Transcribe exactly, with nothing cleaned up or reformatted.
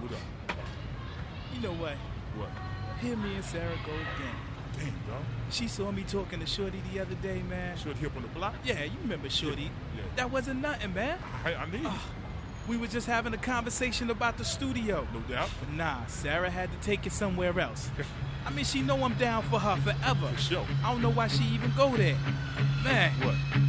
What up? You know what? What? Here me and Sarah go again. Damn, dog. She saw me talking to Shorty the other day, man. Shorty up on the block? Yeah, you remember Shorty. Yeah, yeah. That wasn't nothing, man. I, I need it. Ugh. We were just having a conversation about the studio. No doubt. But nah, Sarah had to take it somewhere else. I mean, she know I'm down for her forever. For sure. I don't know why she even go there. Man. What?